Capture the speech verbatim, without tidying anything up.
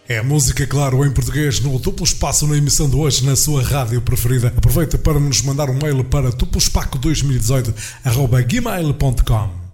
É música, claro, em português, no Duplo Espaço, na emissão de hoje, na sua rádio preferida. Aproveita para nos mandar um mail para tuplospaco dois mil e dezoito arroba gmail ponto com.